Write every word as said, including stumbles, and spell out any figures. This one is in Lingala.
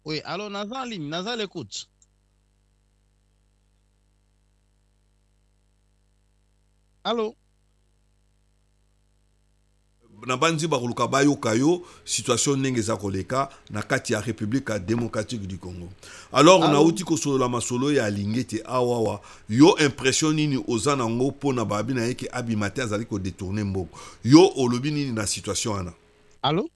Oui, alors naza en ligne, naza l'écoute. Allô? na banzi bakoluka bayoka yo situation ndenge eza koleka na kati ya république démocratique du Congo. Alors Allô? nauti kosolola masolo ya alingi ete awawa yo impression nini oza nango mpona babi na ye ke abima te azali kodetourne mbongo yo olobi nini na situation wana? Allô?